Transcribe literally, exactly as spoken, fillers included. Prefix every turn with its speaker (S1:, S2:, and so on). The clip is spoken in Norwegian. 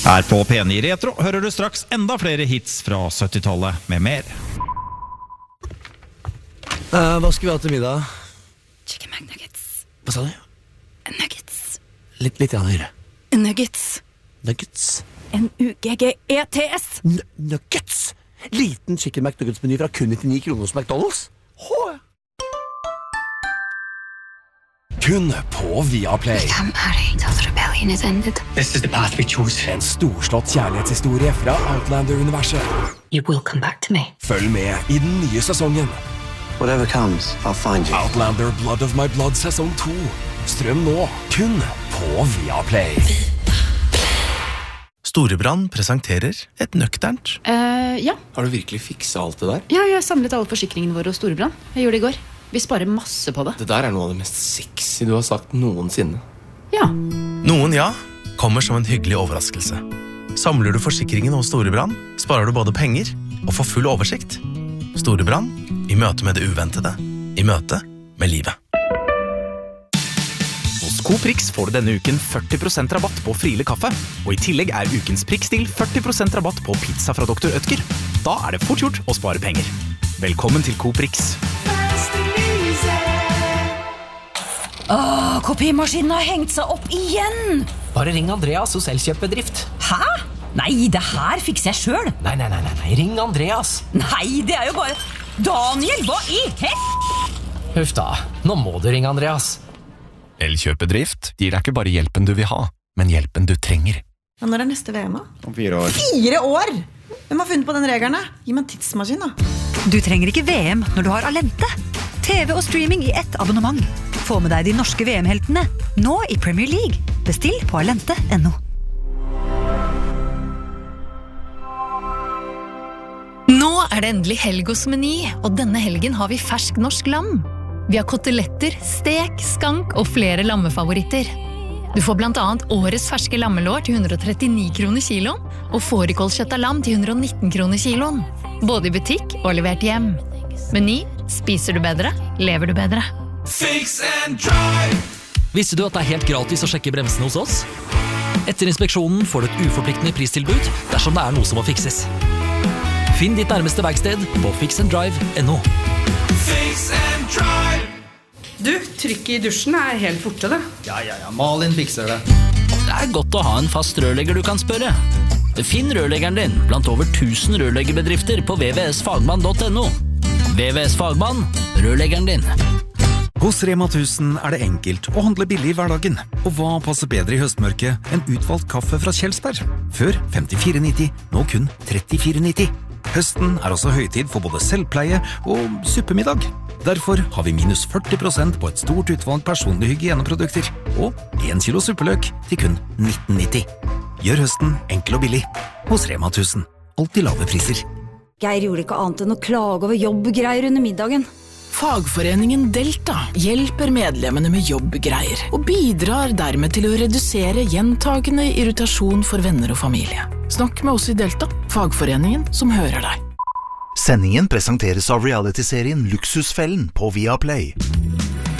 S1: Her på P ni Retro hører du straks enda flere hits fra syttitallet med mer.
S2: Uh, hva skal vi ha til middag?
S3: Chicken McNuggets.
S2: Hva sa du?
S3: Nuggets.
S2: Litt, litt igjen høyre.
S3: Nuggets.
S2: Nuggets.
S3: N U G G E T S.
S2: N Nuggets? Liten chicken McNuggets-meny fra kun nittini kroner hos McDonald's? Hå!
S4: Kun på Viaplay.
S3: Come party till the rebellion is ended.
S5: This is the path we choose.
S4: En storslått kjærlighetshistorie fra Outlander-universet.
S3: You will come back to me.
S4: Følg med i den nye sesongen.
S5: Whatever comes, I'll find you.
S4: Outlander Blood of My Blood sesong to. Strøm nå, kun på Viaplay.
S6: Storebrand presenterer et nøkternt.
S7: Uh, ja.
S2: Har du virkelig fikset alt det der?
S7: ja, jeg har samlet alle forsikringene våre hos Storebrand. Jeg gjorde det i går. Vi sparer masse på det.
S2: Det der er noe av det mest sexy du har sagt noensinne.
S7: Ja.
S6: Noen ja, kommer som en hyggelig overraskelse. Samler du forsikringen hos Storebrand, sparer du både penger og får full oversikt. Storebrand, i møte med det uventede, i møte med livet.
S8: Hos Coprix får du denne uken førti prosent rabatt på Friele kaffe, og i tillegg er ukens prikkstil førti prosent rabatt på pizza fra doktor Ødger. Da er det fort gjort å spare penger. Velkommen til Coprix.
S3: Åh, kopimaskinen har hengt seg opp igjen.
S9: Bare ring Andreas hos Elkjøp-bedrift.
S3: Hæ? Nei, det her fikser jeg selv.
S9: Nei, nei, nei, nei, ring Andreas.
S3: Nei, det er jo bare... Daniel, hva i hel...
S9: Huff da, nå må du ringe Andreas.
S10: Elkjøp-bedrift gir deg ikke bare hjelpen du vil ha, men hjelpen du trenger.
S11: Ja, når er neste V M da?
S10: Om fire år.
S11: Fire år? Hvem har funnet på den regelen? Gi meg en tidsmaskin da.
S12: Du trenger ikke V M når du har Alente. T V og streaming i ett abonnement. Få med deg de norske V M-heltene, nå i Premier League. Bestill på alente punktum no.
S13: Nå er det endelig helg hos Meny, og denne helgen har vi fersk norsk lam. Vi har koteletter, stek, skank og flere lammefavoritter. Du får blant annet årets ferske lammelår til hundre og trettini kroner kiloen, og fårikålkjøtt av lam til hundre og nitten kroner kiloen. Både i butikk og levert hjem. Meny, spiser du bedre, lever du bedre.
S14: Fix and drive.
S15: Visste du at det er helt gratis å sjekke bremsene hos oss? Etter inspeksjonen får du et uforpliktende pristilbud dersom det er noe som må fikses. Finn ditt nærmeste verksted på fix and drive punktum no.
S14: Fix and drive.
S16: Du, trykket i dusjen er helt borte det.
S17: Ja, ja, ja, Malin fikser det.
S15: Det er godt å ha en fast rørlegger du kan spørre. Finn rørleggeren din blant over tusen rørleggerbedrifter på w w w punktum fagmann punktum no. W W S Fagmann, rørleggeren din.
S18: Hos Rema tusen er det enkelt å handle billig i hverdagen. Og hva passer bedre i høstmørket enn utvalgt kaffe fra Kjelsberg? Før femtifire nitti, nå kun trettifire nitti. Høsten er også høytid for både selvpleie og suppemiddag. Derfor har vi minus førti prosent på et stort utvalg personlige hygieneprodukter. Og en kilo suppeløk til kun nitten nitti. Gjør høsten enkel og billig. Hos Rema tusen. Alltid lave priser.
S12: Geir gjorde ikke annet enn å klage over jobbgreier under middagen.
S19: Fagforeningen Delta hjelper medlemmene med jobbgreier og bidrar dermed til å redusere gjentagende irritasjon for venner og familie. Snakk med oss i Delta, fagforeningen som hører deg.
S20: Sendingen presenteres av reality-serien Luksusfellen på Viaplay.